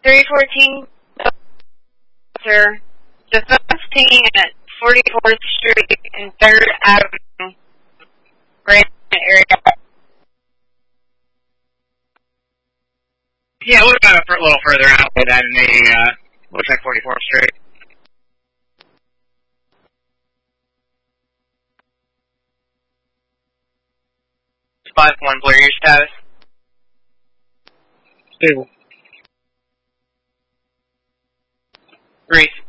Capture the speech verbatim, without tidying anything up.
three fourteen, sir. The phone's pinging at forty-fourth Street and third Avenue, Grand area. Yeah, what about a little further out than the, uh, looks like forty-fourth Street. five one, Blair, your status? Stable. Reese.